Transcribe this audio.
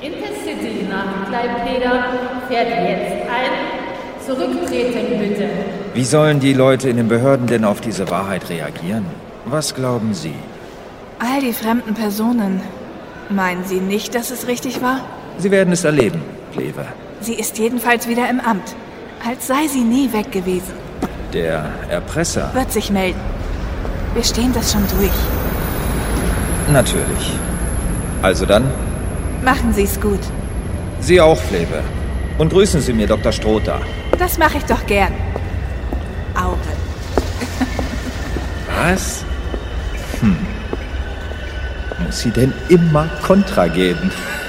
Intercity nach Kleipeda fährt jetzt ein. Zurücktreten bitte. Wie sollen die Leute in den Behörden denn auf diese Wahrheit reagieren? Was glauben Sie? All die fremden Personen. Meinen Sie nicht, dass es richtig war? Sie werden es erleben, Pleve. Sie ist jedenfalls wieder im Amt. Als sei sie nie weg gewesen. Der Erpresser? Wird sich melden. Wir stehen das schon durch. Natürlich. Also dann? Machen Sie's gut. Sie auch, Pleve. Und grüßen Sie mir Dr. Strother. Das mache ich doch gern. Auge. Was? Muss sie denn immer Kontra geben?